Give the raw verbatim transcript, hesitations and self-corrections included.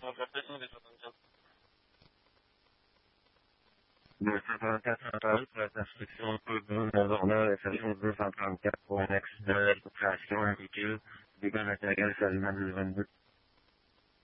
Le cent trente-quatre cent trente pour la construction peu de abordant la section deux cent trente-quatre pour un accident d'administration, un véhicule, dégâts matériels, seulement deux vingt-deux.